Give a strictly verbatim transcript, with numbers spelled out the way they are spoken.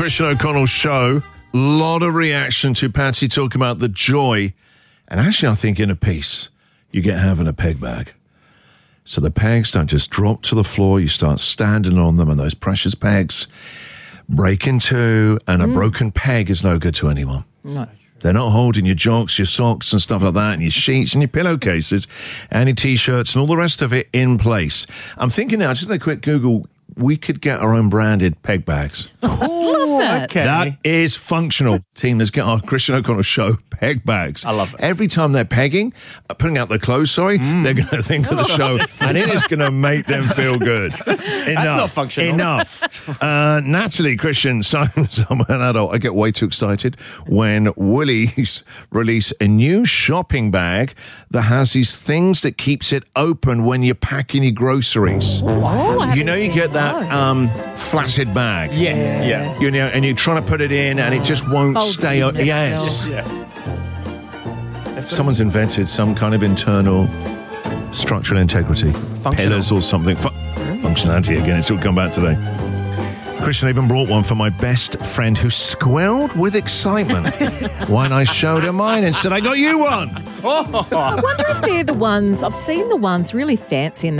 Christian O'Connell show. A lot of reaction to Patsy talking about the joy. And actually, I think in a piece, you get having a peg bag. So the pegs don't just drop to the floor. You start standing on them, and those precious pegs break in two, and a mm. broken peg is no good to anyone. No. They're not holding your jocks, your socks and stuff like that, and your sheets and your pillowcases and your T-shirts and all the rest of it in place. I'm thinking now, just in a quick Google, we could get our own branded peg bags. Oh, that. okay. That is functional. Team, let's get our Christian O'Connell show peg bags. I love it. Every time they're pegging, uh, putting out their clothes, sorry, mm. they're going to think of the show, and it is going to make them feel good. Enough. That's not functional. Enough. Uh, Natalie, Christian, Simon, I'm an adult. I get way too excited when Woolies release a new shopping bag that has these things that keeps it open when you're packing your groceries. Oh, You know, you get that um, flaccid bag. Yes, yeah. You know, and you're trying to put it in, and it just won't Folds stay in up. Yes. itself. Yeah. Someone's invented some kind of internal structural integrity. Functional. Pillars or something. Fu- functionality again. It's all come back today. Christian even brought one for my best friend who squealed with excitement when I showed her mine and said, I got you one. I wonder if they're the ones, I've seen the ones really fancy and